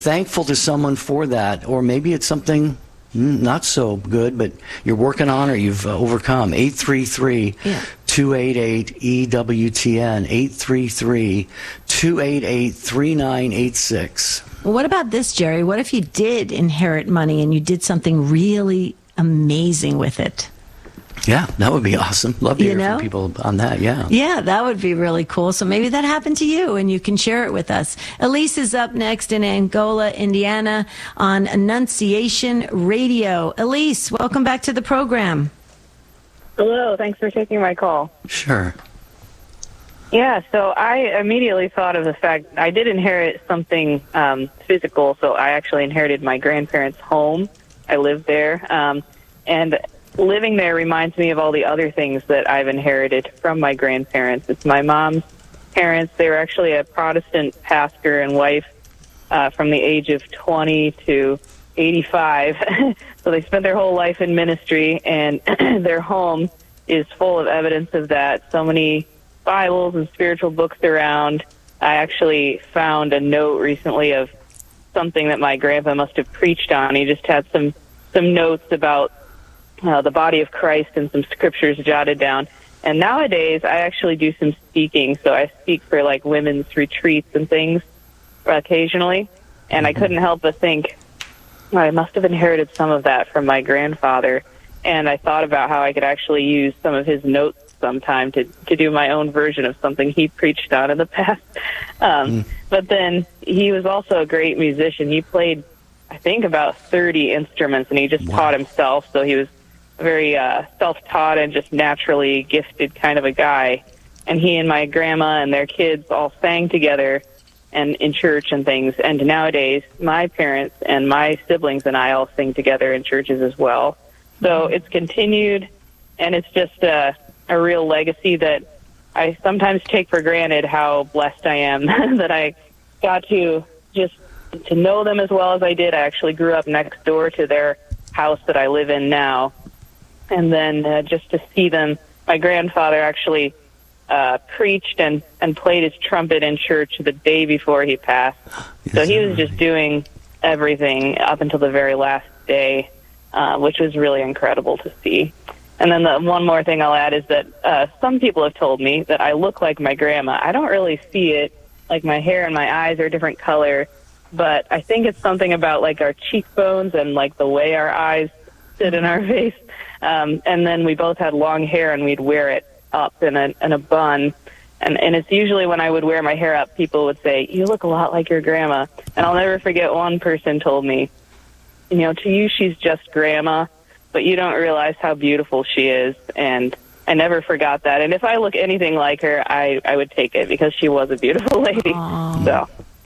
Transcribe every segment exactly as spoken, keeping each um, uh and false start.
thankful to someone for that, or maybe it's something not so good, but you're working on or you've uh, overcome. eight three three, two eight eight, E W T N, eight three three, two eight eight, three nine eight six. Well, what about this, Jerry? What if you did inherit money and you did something really amazing with it? Yeah, that would be awesome. Love to You hear know? from people on that, yeah. Yeah, that would be really cool. So maybe that happened to you and you can share it with us. Elise is up next in Angola, Indiana on Annunciation Radio. Elise, welcome back to the program. Hello, thanks for taking my call. Sure. Yeah, so I immediately thought of the fact I did inherit something um, physical, so I actually inherited my grandparents' home. I lived there, um, and living there reminds me of all the other things that I've inherited from my grandparents. It's my mom's parents. They were actually a Protestant pastor and wife uh, from the age of twenty to eighty-five. So they spent their whole life in ministry, and their home is full of evidence of that. So many Bibles and spiritual books around. I actually found a note recently of something that my grandpa must have preached on. He just had some, some notes about uh, the body of Christ and some scriptures jotted down. And nowadays, I actually do some speaking. So I speak for like women's retreats and things occasionally. And I couldn't help but think, well, I must have inherited some of that from my grandfather. And I thought about how I could actually use some of his notes sometime to, to do my own version of something he preached on in the past. Um, mm. But then he was also a great musician. He played, I think, about thirty instruments, and he just wow. taught himself. So he was a very uh, self-taught and just naturally gifted kind of a guy. And he and my grandma and their kids all sang together and in church and things. And nowadays, my parents and my siblings and I all sing together in churches as well. So it's continued, and it's just a, a real legacy that I sometimes take for granted how blessed I am that I got to just to know them as well as I did. I actually grew up next door to their house that I live in now. And then uh, just to see them, my grandfather actually uh, preached and, and played his trumpet in church the day before he passed. Yes, so he was just doing everything up until the very last day. Uh, which was really incredible to see. And then the one more thing I'll add is that uh, some people have told me that I look like my grandma. I don't really see it, like my hair and my eyes are a different color, but I think it's something about like our cheekbones and like the way our eyes sit in our face. Um, and then we both had long hair and we'd wear it up in a, in a bun. And, and it's usually when I would wear my hair up, people would say, "You look a lot like your grandma." And I'll never forget one person told me, you know, to you, she's just grandma, but you don't realize how beautiful she is. And I never forgot that. And if I look anything like her, I, I would take it because she was a beautiful lady. Aww. So,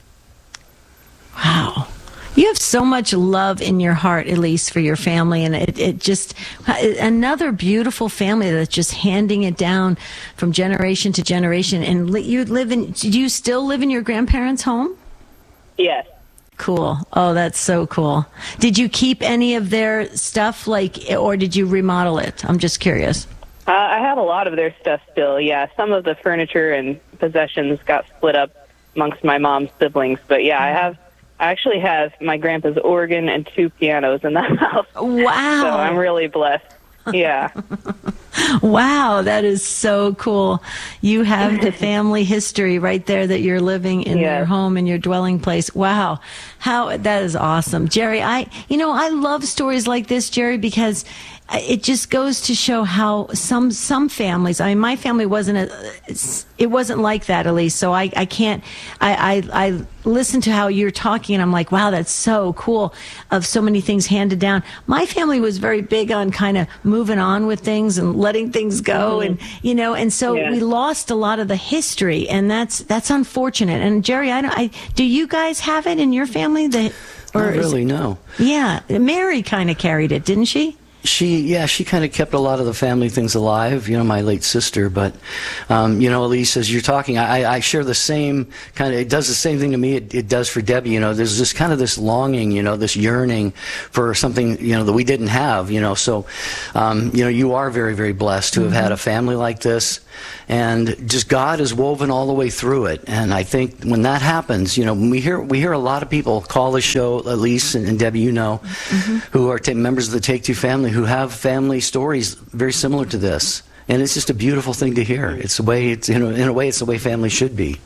wow. You have so much love in your heart, Elise, for your family. And it, it just, another beautiful family that's just handing it down from generation to generation. And you live in, do you still live in your grandparents' home? Yes. Cool. Oh, that's so cool. Did you keep any of their stuff, like, or did you remodel it? I'm just curious. Uh, I have a lot of their stuff still, yeah. Some of the furniture and possessions got split up amongst my mom's siblings. But, yeah, I have. I actually have my grandpa's organ and two pianos in the house. Wow. So I'm really blessed. Yeah. Wow, that is so cool. You have the family history right there that you're living in yes. their home, in your dwelling place. Wow. How, that is awesome. Jerry, I, you know, I love stories like this, Jerry, because it just goes to show how some, some families, I mean, my family wasn't, a, it wasn't like that, Elise. So I, I can't, I, I, I listen to how you're talking and I'm like, wow, that's so cool of so many things handed down. My family was very big on kind of moving on with things and letting things go. Mm-hmm. And, you know, and so yeah. we lost a lot of the history, and that's, that's unfortunate. And Jerry, I don't, I, do you guys have it in your family? That, or Not really, no. Yeah. Mary kind of carried it, didn't she? She, yeah, she kind of kept a lot of the family things alive, you know, my late sister. But, um, you know, Elise, as you're talking, I, I share the same kind of, it does the same thing to me it, it does for Debbie. You know, there's this kind of this longing, you know, this yearning for something, you know, that we didn't have, you know. So, um, you know, you are very, very blessed to have had a family like this. And just God is woven all the way through it. And I think when that happens, you know, when we hear we hear a lot of people call the show, Elise and, and Debbie, you know, mm-hmm. who are t- members of the Take Two family, who have family stories very similar to this. And it's just a beautiful thing to hear. It's the way, it's, you know, in a way, it's the way family should be.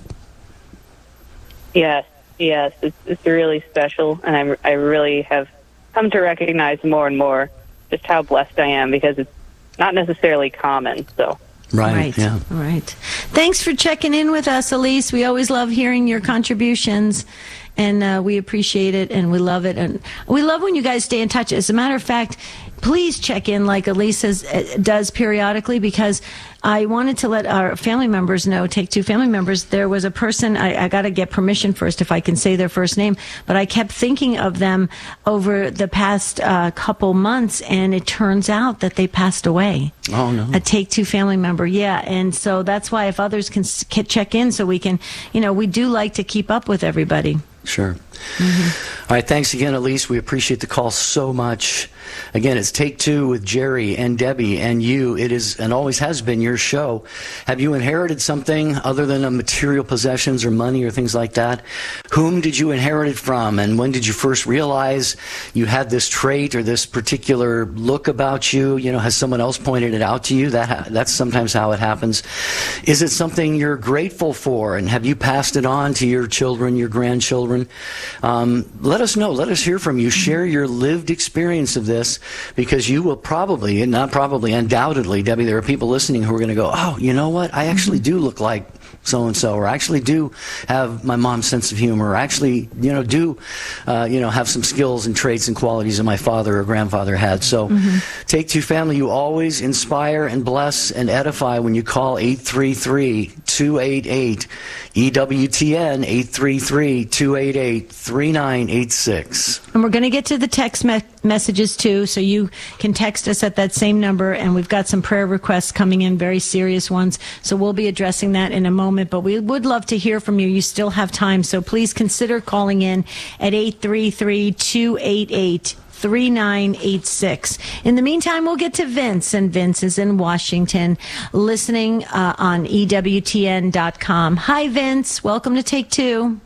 Yes, yes, it's, it's really special. And I, I really have come to recognize more and more just how blessed I am, because it's not necessarily common, so... Right, right, yeah. Right. Thanks for checking in with us, Elise. We always love hearing your contributions, and uh, we appreciate it, and we love it. And we love when you guys stay in touch. As a matter of fact, please check in like Elise has, uh, does periodically, because I wanted to let our family members know, Take Two family members, there was a person, I, I got to get permission first if I can say their first name, but I kept thinking of them over the past uh, couple months, and it turns out that they passed away. Oh, no. A Take Two family member, yeah. And so that's why if others can, can check in so we can, you know, we do like to keep up with everybody. Sure. Mm-hmm. All right. Thanks again, Elise. We appreciate the call so much. Again, it's Take Two with Jerry and Debbie and you. It is and always has been your show. Have you inherited something other than a material possessions or money or things like that? Whom did you inherit it from? And when did you first realize you had this trait or this particular look about you? You know, has someone else pointed it out to you? That that's sometimes how it happens. Is it something you're grateful for? And have you passed it on to your children, your grandchildren? Um, let us know. Let us hear from you. Share your lived experience of this, because you will probably, and not probably, undoubtedly, Debbie, there are people listening who are going to go, oh, you know what? I actually do look like so-and-so, or I actually do have my mom's sense of humor, or actually, you know, do, uh, you know, have some skills and traits and qualities that my father or grandfather had. So mm-hmm. Take Two family, you always inspire and bless and edify when you call eight three three, two eight eight, E W T N, eight three three, two eight eight, three nine eight six. And we're going to get to the text me- messages too, so you can text us at that same number, and we've got some prayer requests coming in, very serious ones, so we'll be addressing that in a moment, but we would love to hear from you. You still have time, so please consider calling in at eight three three, two eight eight, three nine eight six. In the meantime, we'll get to Vince, and Vince is in Washington listening uh, on E W T N dot com. Hi, Vince. Welcome to Take Two.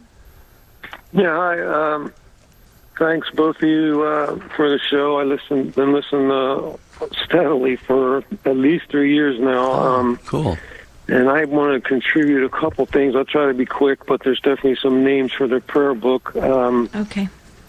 Yeah, hi. Um, thanks, both of you, uh, for the show. I listen, been listening uh, steadily for at least three years now. Oh, um, cool. And I want to contribute a couple things. I'll try to be quick, but there's definitely some names for the prayer book. Um, okay.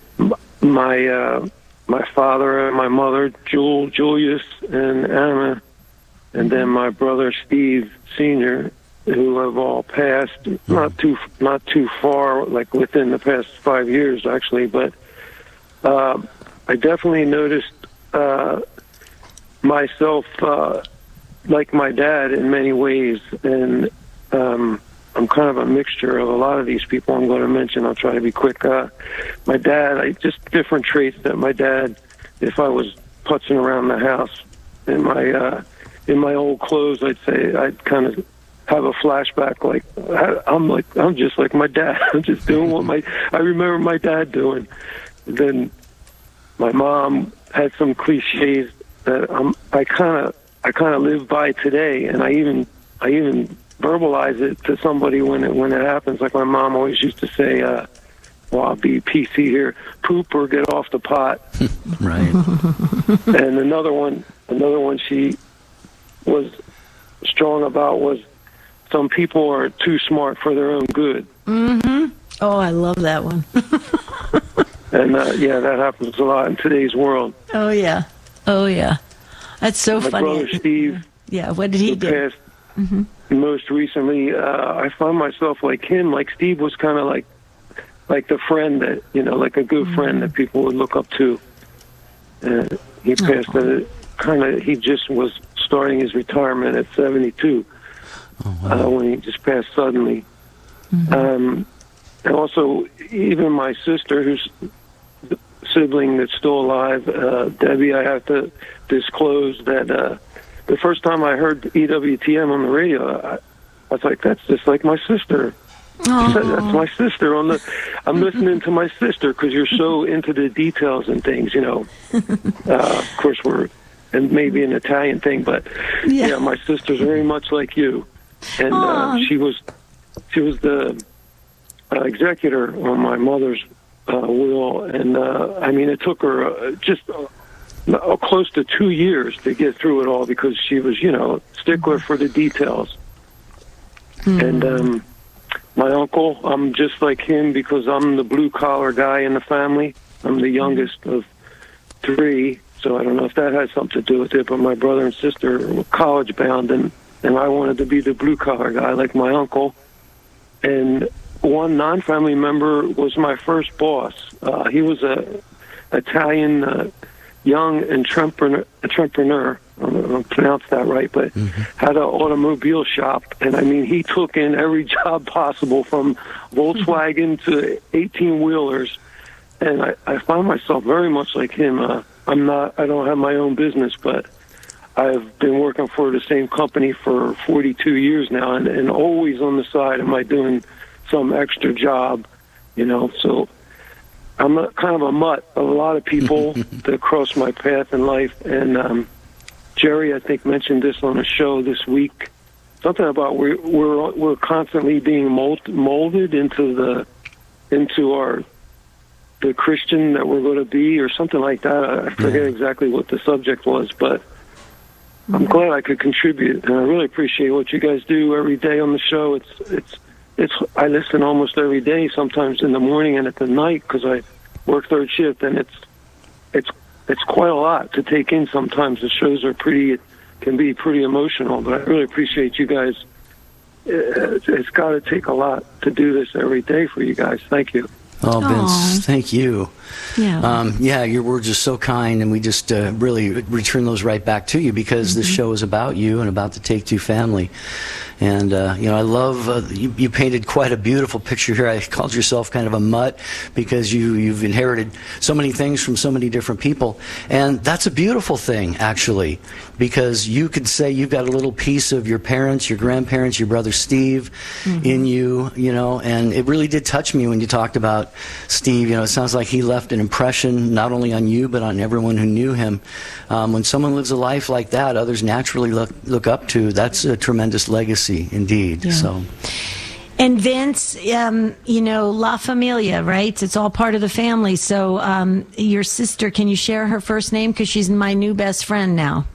My uh, my father and my mother, Jewel, Julius, and Anna, and then my brother Steve Senior, who have all passed, not too not too far, like within the past five years, actually. But uh, I definitely noticed uh, myself uh, like my dad in many ways, and um, I'm kind of a mixture of a lot of these people I'm going to mention. I'll try to be quick. Uh, my dad, I just different traits that my dad. If I was putzing around the house in my uh, in my old clothes, I'd say I'd kind of have a flashback, like I'm like I'm just like my dad. I'm just doing what my I remember my dad doing. And then my mom had some cliches that I'm I kind of I kind of live by today, and I even I even verbalize it to somebody when it when it happens. Like my mom always used to say, uh, "Well, I'll be P C here, poop or get off the pot." Right. And another one, another one she was strong about was, some people are too smart for their own good. Mm-hmm. Oh, I love that one. And uh, yeah, that happens a lot in today's world. Oh yeah, oh yeah, that's so My funny. My brother Steve. Yeah, what did he do? Passed mm-hmm. Most recently, uh, I find myself like him. Like Steve was kind of like, like the friend that you know, like a good mm-hmm. friend that people would look up to. And he passed. Oh. Kind of, he just was starting his retirement at seventy-two. Oh, wow. uh, when he just passed suddenly. Mm-hmm. Um, and also, even my sister, who's sibling that's still alive. Uh, Debbie, I have to disclose that uh, the first time I heard E W T M on the radio, I, I was like, that's just like my sister. That's my sister on the. I'm listening to my sister because you're so into the details and things, you know. Uh, of course, we're and maybe an Italian thing, but yeah, yeah my sister's very much like you, and uh, she was she was the uh, executor on my mother's uh, will, and uh, I mean, it took her uh, just uh, close to two years to get through it all because she was, you know, stickler for the details, mm. and. Um, My uncle, I'm just like him because I'm the blue-collar guy in the family. I'm the youngest of three, so I don't know if that has something to do with it, but my brother and sister were college-bound, and, and I wanted to be the blue-collar guy like my uncle. And one non-family member was my first boss. Uh, he was a Italian uh, young entrepreneur, entrepreneur. I don't know if I pronounced that right, but mm-hmm. had an automobile shop. And I mean, he took in every job possible from Volkswagen mm-hmm. to eighteen-wheelers. And I, I find myself very much like him. Uh, I'm not, I don't have my own business, but I've been working for the same company for forty-two years now. And, and always on the side, am I doing some extra job, you know, so I'm a, kind of a mutt of a lot of people that cross my path in life. And, um, Jerry, I think, mentioned this on a show this week. Something about we're we're we're constantly being mold, molded into the into our the Christian that we're going to be, or something like that. I forget yeah. exactly what the subject was, but I'm glad I could contribute, and I really appreciate what you guys do every day on the show. It's it's it's. I listen almost every day, sometimes in the morning and at the night, because I work third shift, and it's it's. It's quite a lot to take in sometimes. The shows are pretty, can be pretty emotional, but I really appreciate you guys. It's got to take a lot to do this every day for you guys. Thank you. Oh, Vince, Aww. Thank you. Yeah. Um, yeah, your words are so kind, and we just uh, really return those right back to you because mm-hmm. this show is about you and about the Take Two family. And, uh, you know, I love, uh, you, you painted quite a beautiful picture here. I called yourself kind of a mutt because you, you've inherited so many things from so many different people. And that's a beautiful thing, actually, because you could say you've got a little piece of your parents, your grandparents, your brother Steve mm-hmm. in you, you know, and it really did touch me when you talked about Steve. You know, it sounds like he left an impression not only on you, but on everyone who knew him. Um, when someone lives a life like that, others naturally look, look up to, that's a tremendous legacy. Indeed. Yeah. So, and Vince, um, you know, La Familia, right? It's all part of the family. So, um, your sister, can you share her first name? Because she's my new best friend now.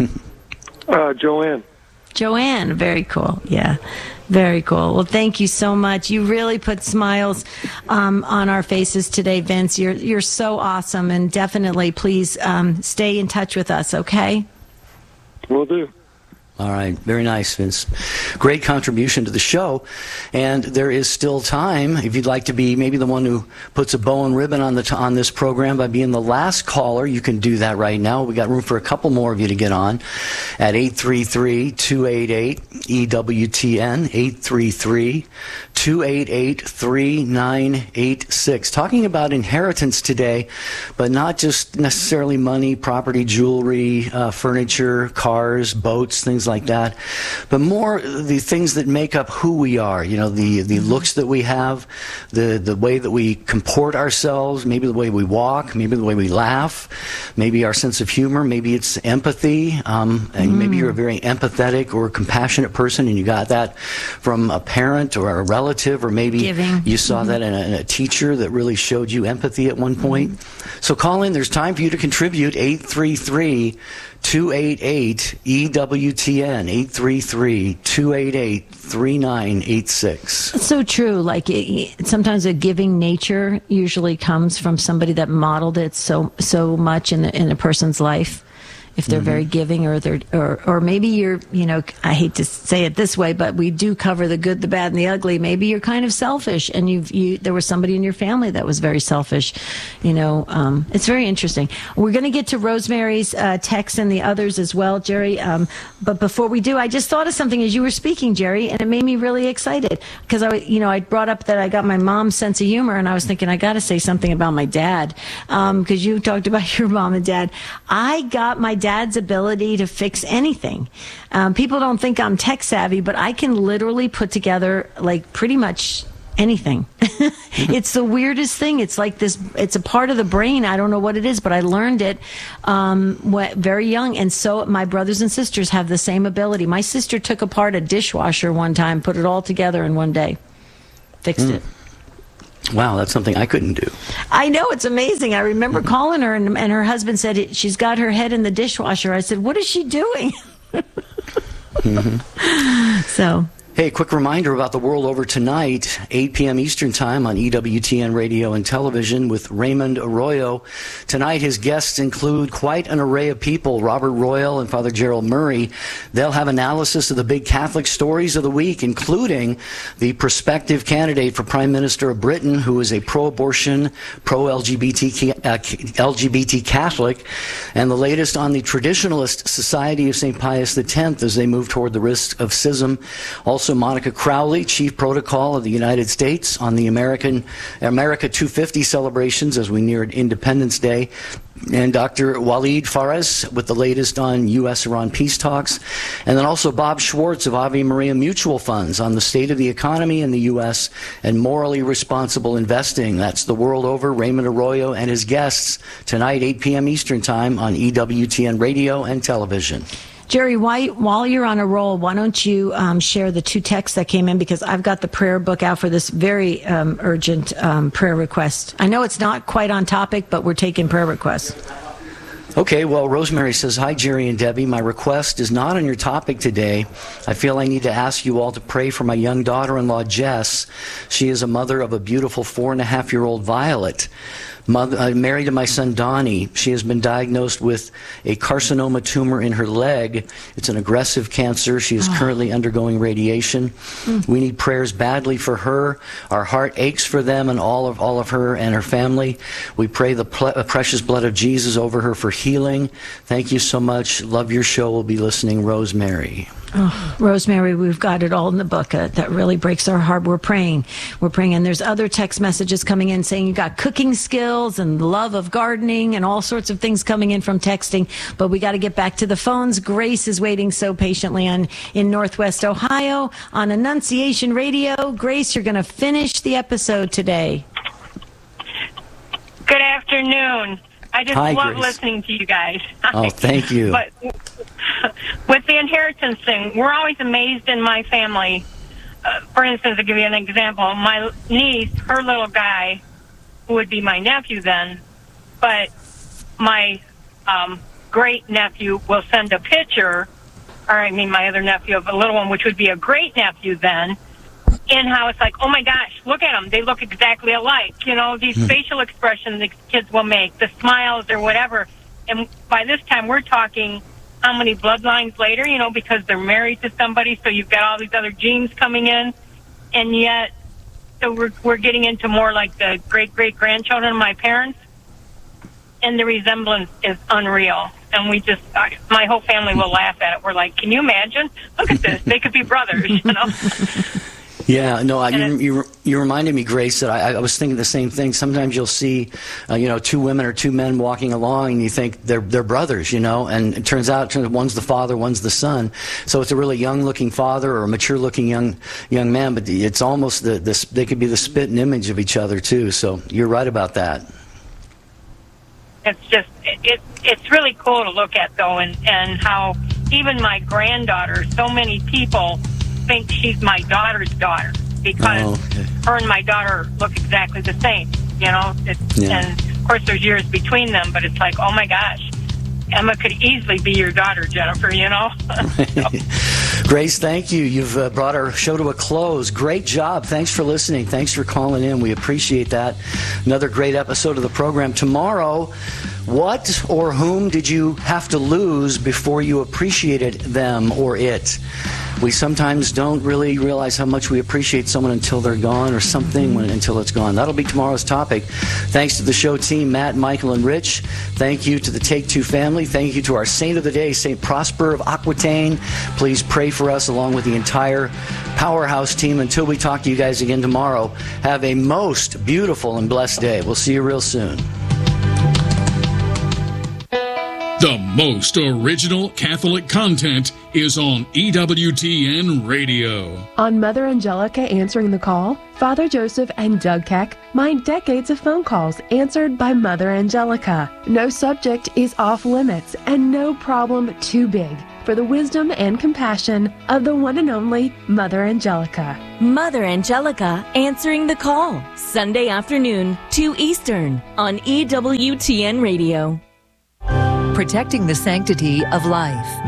uh, Joanne. Joanne. Very cool. Yeah. Very cool. Well, thank you so much. You really put smiles um, on our faces today, Vince. You're you're so awesome, and definitely, please um, stay in touch with us. Okay. Will do. All right. Very nice, Vince. Great contribution to the show. And there is still time, if you'd like to be maybe the one who puts a bow and ribbon on the t- on this program by being the last caller, you can do that right now. We got room for a couple more of you to get on at eight three three, two eight eight, E W T N, eight three three, two eight eight, three nine eight six. Talking about inheritance today, but not just necessarily money, property, jewelry, uh, furniture, cars, boats, things like that, but more the things that make up who we are. You know, the the looks that we have, the the way that we comport ourselves, maybe the way we walk, maybe the way we laugh, maybe our sense of humor, maybe it's empathy, um, and mm. maybe you're a very empathetic or compassionate person and you got that from a parent or a relative, or maybe Giving. you saw mm-hmm. that in a, in a teacher that really showed you empathy at one point. Mm. So call in. There's time for you to contribute. eight three three, two eight eight, E W T N, eight three three, two eight eight, three nine eight six. It's so true. Like it, sometimes a giving nature usually comes from somebody that modeled it so so much in the, in a person's life. if they're very giving, or they're, or, or maybe you're, you know, I hate to say it this way, but we do cover the good, the bad, and the ugly. Maybe you're kind of selfish, and you've, you, there was somebody in your family that was very selfish. You know, um, it's very interesting. We're going to get to Rosemary's uh, text and the others as well, Jerry. Um, but before we do, I just thought of something as you were speaking, Jerry, and it made me really excited because I, you know, I brought up that I got my mom's sense of humor, and I was thinking I got to say something about my dad because um, you talked about your mom and dad. I got my dad. Dad's ability to fix anything. Um, people don't think I'm tech savvy, but I can literally put together like pretty much anything. It's the weirdest thing. It's like this, it's a part of the brain. I don't know what it is, but I learned it um, very young. And so my brothers and sisters have the same ability. My sister took apart a dishwasher one time, put it all together in one day, fixed mm. it. Wow, that's something I couldn't do. I know, it's amazing. I remember calling her, and, and her husband said she's got her head in the dishwasher. I said, what is she doing? mm-hmm. So... Hey, quick reminder about the world over tonight, eight p.m. Eastern Time on E W T N Radio and Television with Raymond Arroyo. Tonight, his guests include quite an array of people, Robert Royal and Father Gerald Murray. They'll have analysis of the big Catholic stories of the week, including the prospective candidate for Prime Minister of Britain, who is a pro-abortion, pro-L G B T, uh, L G B T Catholic, and the latest on the Traditionalist Society of Saint Pius the tenth as they move toward the risk of schism. Also, Monica Crowley, Chief Protocol of the United States on the American America two fifty celebrations as we neared Independence Day. And Doctor Waleed Fares with the latest on U S Iran peace talks. And then also Bob Schwartz of Ave Maria Mutual Funds on the state of the economy in the U S and morally responsible investing. That's the world over. Raymond Arroyo and his guests tonight, eight p.m. Eastern Time on E W T N Radio and Television. Jerry, why, while you're on a roll, why don't you um, share the two texts that came in, because I've got the prayer book out for this very um, urgent um, prayer request. I know it's not quite on topic, but we're taking prayer requests. Okay, well, Rosemary says, hi, Jerry and Debbie. My request is not on your topic today. I feel I need to ask you all to pray for my young daughter-in-law, Jess. She is a mother of a beautiful four-and-a-half-year-old Violet. Mother, uh, married to my son Donnie. She has been diagnosed with a carcinoma tumor in her leg. It's an aggressive cancer. She is oh. currently undergoing radiation. Mm. We need prayers badly for her. Our heart aches for them and all of all of her and her family. We pray the ple- uh, precious blood of Jesus over her for healing. Thank you so much. Love your show. We'll be listening, Rosemary. Oh, Rosemary, we've got it all in the book. Uh, that really breaks our heart. We're praying. We're praying. And there's other text messages coming in saying you got cooking skills and love of gardening and all sorts of things coming in from texting. But we got to get back to the phones. Grace is waiting so patiently on in Northwest Ohio on Annunciation Radio. Grace, you're going to finish the episode today. Good afternoon. I just Hi, love Grace. listening to you guys. Oh, thank you. But with the inheritance thing, we're always amazed in my family. Uh, for instance, to give you an example, my niece, her little guy, who would be my nephew then, but my um, great-nephew will send a picture, or I mean my other nephew of a little one, which would be a great-nephew then, in how it's like, oh my gosh, look at them. They look exactly alike. You know, these mm. facial expressions the kids will make, the smiles or whatever. And by this time, we're talking how many bloodlines later, you know, because they're married to somebody, so you've got all these other genes coming in. And yet, so we're, we're getting into more like the great-great-grandchildren of my parents. And the resemblance is unreal. And we just, I, my whole family will laugh at it. We're like, can you imagine? Look at this. They could be brothers, you know? Yeah, no, I, you, you you reminded me, Grace, that I, I was thinking the same thing. Sometimes you'll see, uh, you know, two women or two men walking along, and you think they're they're brothers, you know, and it turns out one's the father, one's the son. So it's a really young-looking father or a mature-looking young young man, but it's almost the, the they could be the spit and image of each other too. So you're right about that. It's just it, it it's really cool to look at though, and and how even my granddaughter, so many people think she's my daughter's daughter because oh, okay. her and my daughter look exactly the same, you know. It's, yeah. And of course, there's years between them, but it's like, oh my gosh, Emma could easily be your daughter, Jennifer, you know. So. Grace, thank you. You've uh, brought our show to a close. Great job. Thanks for listening. Thanks for calling in. We appreciate that. Another great episode of the program. Tomorrow, what or whom did you have to lose before you appreciated them or it? We sometimes don't really realize how much we appreciate someone until they're gone, or something when, until it's gone. That'll be tomorrow's topic. Thanks to the show team, Matt, Michael, and Rich. Thank you to the Take Two family. Thank you to our saint of the day, Saint Prosper of Aquitaine. Please pray for us along with the entire Powerhouse team. Until we talk to you guys again tomorrow, have a most beautiful and blessed day. We'll see you real soon. The most original Catholic content is on E W T N Radio. On Mother Angelica Answering the Call, Father Joseph and Doug Keck mine decades of phone calls answered by Mother Angelica. No subject is off limits and no problem too big for the wisdom and compassion of the one and only Mother Angelica. Mother Angelica Answering the Call, Sunday afternoon, two Eastern, on E W T N Radio. Protecting the sanctity of life.